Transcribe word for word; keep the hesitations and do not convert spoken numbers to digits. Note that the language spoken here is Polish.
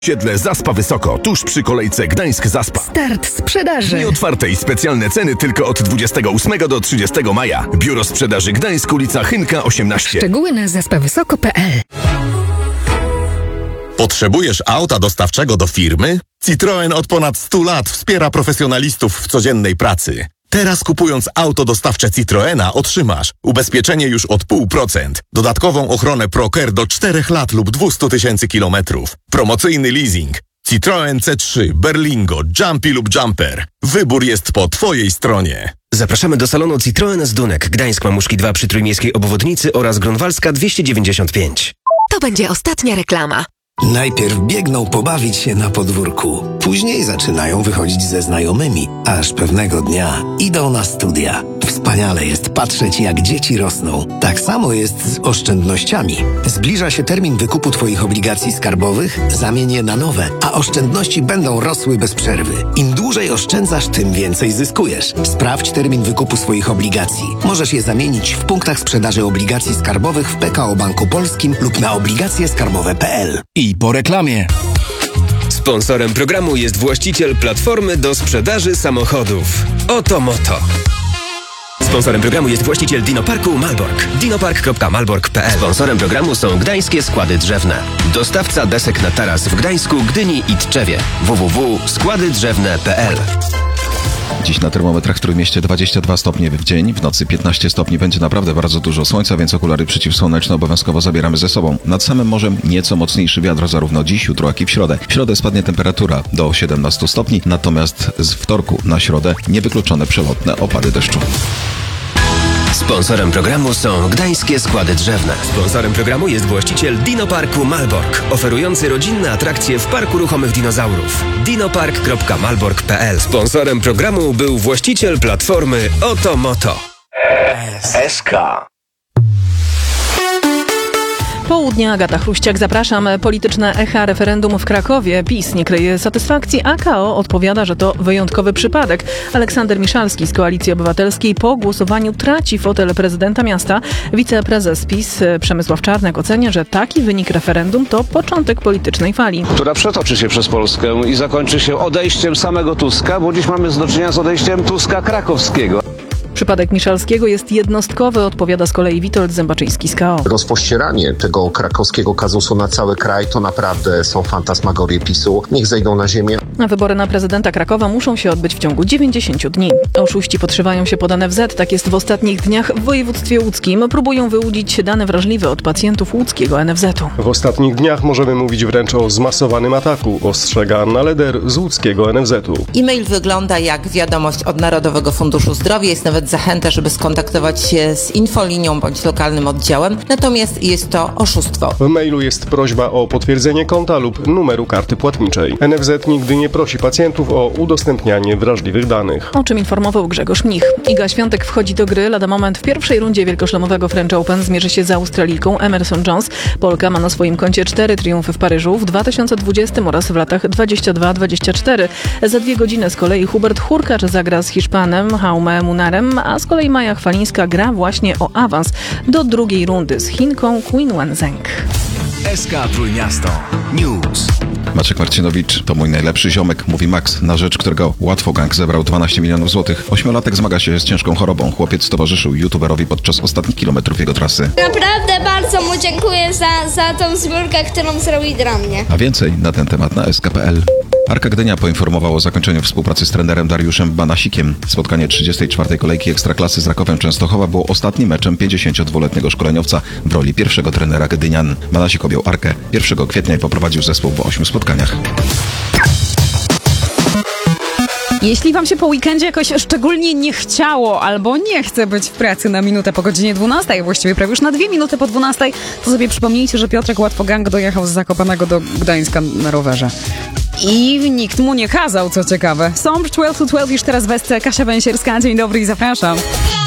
Siedle Zaspa Wysoko, tuż przy kolejce Gdańsk-Zaspa. Start sprzedaży. Dni otwarte i specjalne ceny tylko od dwudziestego ósmego do trzydziestego maja. Biuro Sprzedaży Gdańsk, ulica Chynka osiemnaście. Szczegóły na zaspa wysoko kropka p l. Potrzebujesz auta dostawczego do firmy? Citroen od ponad stu lat wspiera profesjonalistów w codziennej pracy. Teraz kupując auto dostawcze Citroena otrzymasz ubezpieczenie już od zero przecinek pięć procent, dodatkową ochronę ProCare do czterech lat lub dwieście tysięcy kilometrów, promocyjny leasing. Citroen C trzy, Berlingo, Jumpy lub Jumper. Wybór jest po Twojej stronie. Zapraszamy do salonu Citroen z Dunek, Gdańsk Mamuszki dwa przy Trójmiejskiej Obwodnicy oraz Grunwaldzka dwieście dziewięćdziesiąt pięć. To będzie ostatnia reklama. Najpierw biegną pobawić się na podwórku, później zaczynają wychodzić ze znajomymi, aż pewnego dnia idą na studia. Wspaniale jest patrzeć, jak dzieci rosną. Tak samo jest z oszczędnościami. Zbliża się termin wykupu Twoich obligacji skarbowych, zamień je na nowe, a oszczędności będą rosły bez przerwy. Im dłużej oszczędzasz, tym więcej zyskujesz. Sprawdź termin wykupu swoich obligacji. Możesz je zamienić w punktach sprzedaży obligacji skarbowych w P K O Banku Polskim lub na obligacje skarbowe kropka p l. I po reklamie. Sponsorem programu jest właściciel platformy do sprzedaży samochodów Oto Moto. Sponsorem programu jest właściciel Dinoparku Malbork. dinopark kropka malbork kropka p l. Sponsorem programu są Gdańskie Składy Drzewne. Dostawca desek na taras w Gdańsku, Gdyni i Tczewie. w w w kropka składy drzewne kropka p l. Dziś na termometrach w Trójmieście dwadzieścia dwa stopnie w dzień, w nocy piętnaście stopni, będzie naprawdę bardzo dużo słońca, więc okulary przeciwsłoneczne obowiązkowo zabieramy ze sobą. Nad samym morzem nieco mocniejszy wiatr zarówno dziś, jutro, jak i w środę. W środę spadnie temperatura do siedemnastu stopni, natomiast z wtorku na środę niewykluczone przelotne opady deszczu. Sponsorem programu są Gdańskie Składy Drzewne. Sponsorem programu jest właściciel Dinoparku Malbork, oferujący rodzinne atrakcje w Parku Ruchomych Dinozaurów. dinopark kropka malbork kropka p l. Sponsorem programu był właściciel platformy Oto Moto. S K. Południa, Agata Chruściak, zapraszam. Polityczne echa referendum w Krakowie. PiS nie kryje satysfakcji, a K O odpowiada, że to wyjątkowy przypadek. Aleksander Miszalski z Koalicji Obywatelskiej po głosowaniu traci fotel prezydenta miasta. Wiceprezes PiS Przemysław Czarnek ocenia, że taki wynik referendum to początek politycznej fali, która przetoczy się przez Polskę i zakończy się odejściem samego Tuska, bo dziś mamy do czynienia z odejściem Tuska krakowskiego. Przypadek Miszalskiego jest jednostkowy, odpowiada z kolei Witold Zębaczyński z K O. Rozpościeranie tego krakowskiego kazusu na cały kraj to naprawdę są fantasmagorie PiSu. Niech zejdą na ziemię. Wybory na prezydenta Krakowa muszą się odbyć w ciągu dziewięćdziesięciu dni. Oszuści podszywają się pod N F Z, tak jest w ostatnich dniach w województwie łódzkim. Próbują wyłudzić dane wrażliwe od pacjentów łódzkiego N F Z-u. W ostatnich dniach możemy mówić wręcz o zmasowanym ataku, ostrzega Anna Leder z łódzkiego N F Z-u. E-mail wygląda jak wiadomość od Narodowego Funduszu Zdrowia. Jest nawet zachęta, żeby skontaktować się z infolinią bądź lokalnym oddziałem, natomiast jest to oszustwo. W mailu jest prośba o potwierdzenie konta lub numeru karty płatniczej. N F Z nigdy nie prosi pacjentów o udostępnianie wrażliwych danych. O czym informował Grzegorz Mnich. Iga Świątek wchodzi do gry. Lada moment w pierwszej rundzie wielkoszlemowego French Open zmierzy się z Australijką Emerson Jones. Polka ma na swoim koncie cztery triumfy w Paryżu w dwa tysiące dwudziestym oraz w latach dwudziestym drugim dwudziestym czwartym. Za dwie godziny z kolei Hubert Hurkacz zagra z Hiszpanem Jaume Munarem, a z kolei Maja Chwalińska gra właśnie o awans do drugiej rundy z Chinką Qin Wenzheng. S K Trójmiasto News. Maciek Marcinowicz to mój najlepszy ziomek, mówi Max, na rzecz którego Łatwogang zebrał dwanaście milionów złotych. Ośmiolatek zmaga się z ciężką chorobą. Chłopiec towarzyszył youtuberowi podczas ostatnich kilometrów jego trasy. Naprawdę bardzo mu dziękuję za, za tą zbiórkę, którą zrobił dla mnie. A więcej na ten temat na S K kropka p l. Arka Gdynia poinformował o zakończeniu współpracy z trenerem Dariuszem Banasikiem. Spotkanie trzydziestej czwartej kolejki Ekstraklasy z Rakowem Częstochowa było ostatnim meczem pięćdziesięciodwuletniego szkoleniowca w roli pierwszego trenera Gdynian. Banasik objął Arkę pierwszego kwietnia i poprowadził zespół w ośmiu spotkaniach. Jeśli wam się po weekendzie jakoś szczególnie nie chciało albo nie chce być w pracy na minutę po godzinie dwunastej, właściwie prawie już na dwie minuty po dwunastej, to sobie przypomnijcie, że Piotrek Łatwogang dojechał z Zakopanego do Gdańska na rowerze. I nikt mu nie kazał, co ciekawe. Sącz dwanaście to dwanaście już teraz w S C. Kasia Węsierska, dzień dobry i zapraszam.